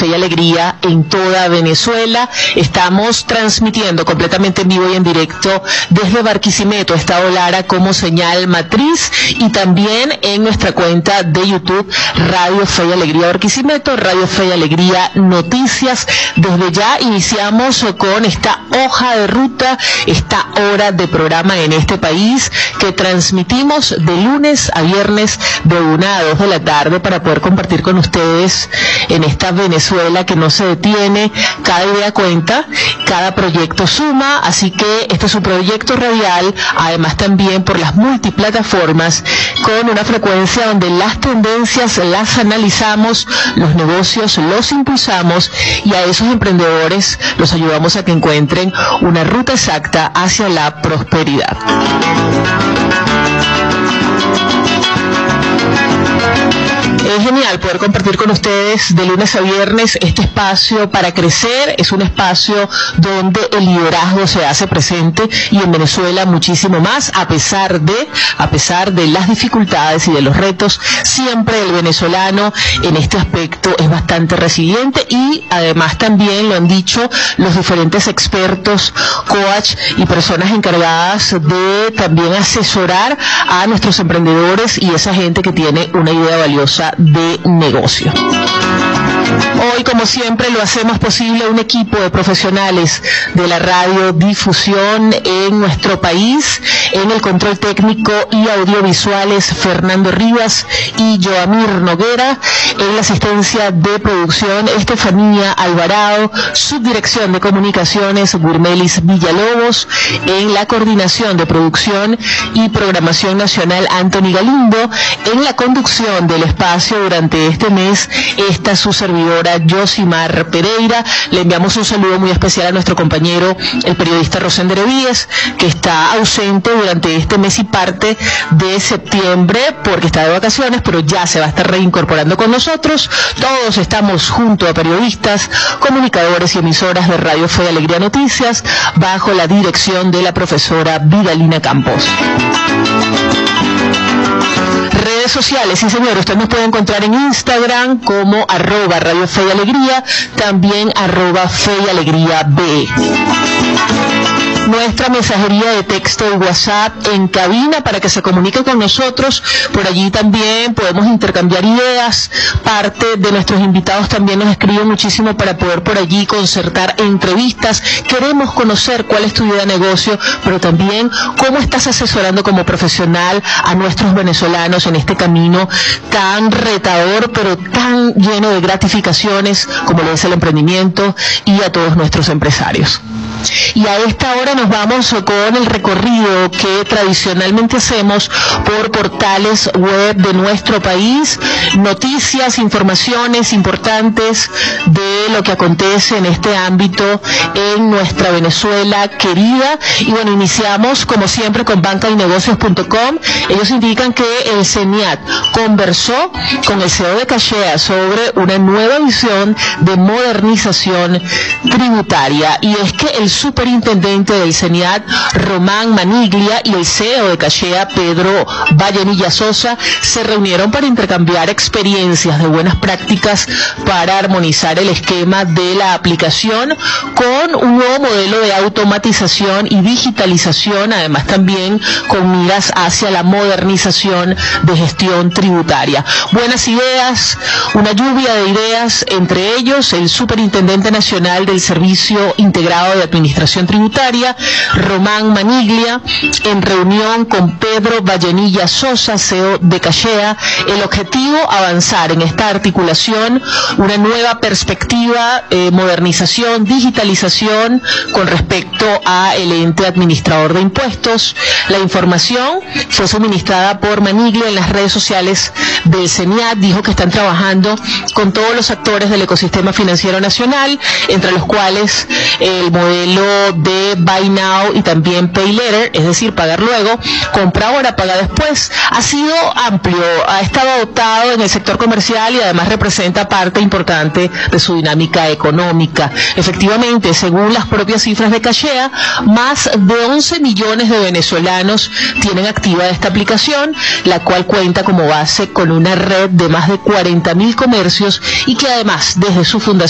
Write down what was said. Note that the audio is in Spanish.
Fe y Alegría en toda Venezuela. Estamos transmitiendo completamente en vivo y en directo desde Barquisimeto, Estado Lara, como señal matriz, y también en nuestra cuenta de YouTube, Radio Fe y Alegría Barquisimeto, Radio Fe y Alegría Noticias. Desde ya iniciamos con esta hoja de ruta, esta hora de programa en este país que transmitimos de lunes a viernes de 1 a 2 de la tarde para poder compartir con ustedes en esta Venezuela que no se detiene. Cada idea cuenta, cada proyecto suma, así que este es un proyecto radial, además también por las multiplataformas, con una frecuencia donde las tendencias las analizamos, los negocios los impulsamos y a esos emprendedores los ayudamos a que encuentren una ruta exacta hacia la prosperidad. Es genial poder compartir con ustedes de lunes a viernes este espacio para crecer. Es un espacio donde el liderazgo se hace presente, y en Venezuela muchísimo más, a pesar de las dificultades y de los retos. Siempre el venezolano en este aspecto es bastante resiliente, y además también lo han dicho los diferentes expertos, coach y personas encargadas de también asesorar a nuestros emprendedores y esa gente que tiene una idea valiosa de negocio. Hoy, como siempre, lo hacemos posible un equipo de profesionales de la radiodifusión en nuestro país. En el control técnico y audiovisuales, Fernando Rivas y Joamir Noguera. En la asistencia de producción, Estefanía Alvarado. Subdirección de comunicaciones, Gurmelis Villalobos. En la coordinación de producción y programación nacional, Anthony Galindo. En la conducción del espacio durante este mes, esta su servidora Yosimar Pereira. Le enviamos un saludo muy especial a nuestro compañero, el periodista Rosender Evíes, que está ausente durante este mes y parte de septiembre porque está de vacaciones, pero ya se va a estar reincorporando con nosotros. Todos estamos junto a periodistas, comunicadores y emisoras de Radio Fe y Alegría Noticias, bajo la dirección de la profesora Vidalina Campos. Redes sociales, sí señor, usted nos puede encontrar en Instagram como @Radio Fe y Alegría, también @Fe y Alegría B. Nuestra mensajería de texto y WhatsApp en cabina para que se comunique con nosotros. Por allí también podemos intercambiar ideas. Parte de nuestros invitados también nos escriben muchísimo para poder por allí concertar entrevistas. Queremos conocer cuál es tu idea de negocio, pero también cómo estás asesorando como profesional a nuestros venezolanos en este camino tan retador, pero tan lleno de gratificaciones como lo es el emprendimiento, y a todos nuestros empresarios. Y a esta hora nos vamos con el recorrido que tradicionalmente hacemos por portales web de nuestro país, noticias, informaciones importantes de lo que acontece en este ámbito en nuestra Venezuela querida. Y bueno, iniciamos como siempre con bancaynegocios.com. Ellos indican que el CENIAT conversó con el CEO de Cachea sobre una nueva visión de modernización tributaria, y es que el superintendente del CENIAT, Román Maniglia, y el CEO de Cachea, Pedro Vallenilla Sosa, se reunieron para intercambiar experiencias de buenas prácticas para armonizar el esquema de la aplicación con un nuevo modelo de automatización y digitalización, además también con miras hacia la modernización de gestión tributaria. Buenas ideas, una lluvia de ideas, entre ellos el superintendente nacional del Servicio Integrado de Administración Tributaria, Román Maniglia, en reunión con Pedro Vallenilla Sosa, CEO de Cachea. El objetivo, avanzar en esta articulación, una nueva perspectiva, modernización, digitalización con respecto a el ente administrador de impuestos. La información fue suministrada por Maniglia en las redes sociales del CENIAT. Dijo que están trabajando con todos los actores del ecosistema financiero nacional, entre los cuales el modelo de Buy Now y también Pay Later, es decir, pagar luego, compra ahora, paga después. Ha sido amplio, ha estado adoptado en el sector comercial y además representa parte importante de su dinámica económica. Efectivamente, según las propias cifras de Cachea, más de 11 millones de venezolanos tienen activa esta aplicación, la cual cuenta como base con una red de más de 40.000 comercios, y que además desde su fundación